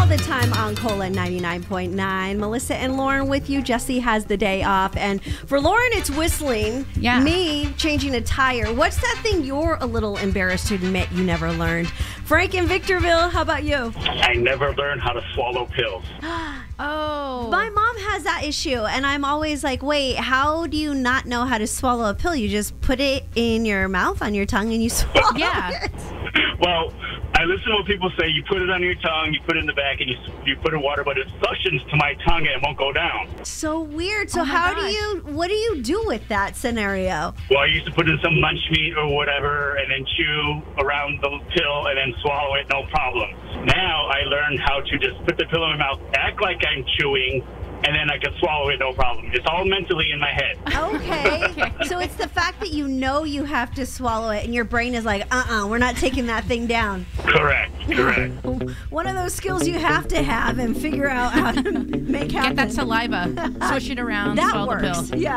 the time on Cola 99.9. Melissa and Lauren with you. Jesse has the day off. And for Lauren, it's whistling. Yeah. Me, changing a tire. What's that thing you're a little embarrassed to admit you never learned? Frank in Victorville, how about you? I never learned how to swallow pills. Oh. My mom has that issue, and I'm always like, wait, how do you not know how to swallow a pill? You just put it in your mouth, on your tongue, and you swallow it. Well, I listen to what people say. You put it on your tongue, you put it in the back, and you put it in water, but it suctions to my tongue and it won't go down. So weird. So Oh my gosh. what do you do with that scenario? Well, I used to put in some lunch meat or whatever and then chew around the pill and then swallow it, no problem. Now I learned how to just put the pill in my mouth, act like I'm chewing, and then I can swallow it, no problem. It's all mentally in my head. Okay. So it's the fact that you know you have to swallow it and your brain is like, we're not taking that thing down. Correct. One of those skills you have to have and figure out how to make happen. Get that saliva. Swish it around. That swallow works. the pill. Yeah.